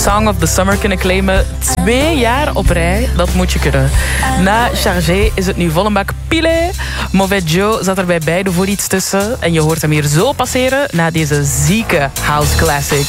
Song of the Summer kunnen claimen. 2 jaar op rij, dat moet je kunnen. Na Chargé is het nu vol een bak Pile. Mauvais Joe zat er bij beide voor iets tussen. En je hoort hem hier zo passeren na deze zieke house classic.